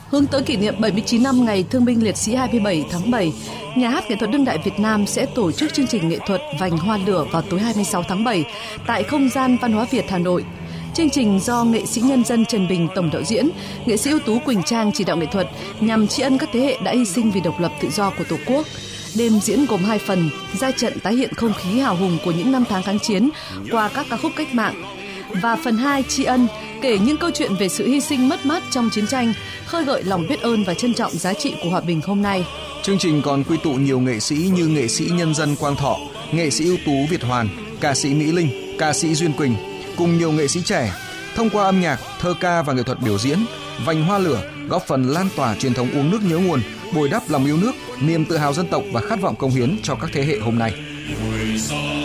Hướng tới kỷ niệm 79 năm Ngày Thương binh Liệt sĩ 27 tháng 7, Nhà hát Nghệ thuật Đương đại Việt Nam sẽ tổ chức chương trình nghệ thuật Vành Hoa Lửa vào tối 26 tháng 7 tại Không gian Văn hóa Việt Hà Nội. Chương trình do nghệ sĩ nhân dân Trần Bình tổng đạo diễn, nghệ sĩ ưu tú Quỳnh Trang chỉ đạo nghệ thuật nhằm tri ân các thế hệ đã hy sinh vì độc lập tự do của Tổ quốc. Đêm diễn gồm 2 phần, ra trận tái hiện không khí hào hùng của những năm tháng kháng chiến qua các ca khúc cách mạng. Và phần 2 tri ân, kể những câu chuyện về sự hy sinh mất mát trong chiến tranh, khơi gợi lòng biết ơn và trân trọng giá trị của hòa bình hôm nay. Chương trình còn quy tụ nhiều nghệ sĩ như nghệ sĩ nhân dân Quang Thọ, nghệ sĩ ưu tú Việt Hoàn, ca sĩ Mỹ Linh, ca sĩ Duyên Quỳnh, cùng nhiều nghệ sĩ trẻ. Thông qua âm nhạc, thơ ca và nghệ thuật biểu diễn, Vành Hoa Lửa góp phần lan tỏa truyền thống uống nước nhớ nguồn, bồi đắp lòng yêu nước, niềm tự hào dân tộc và khát vọng cống hiến cho các thế hệ hôm nay.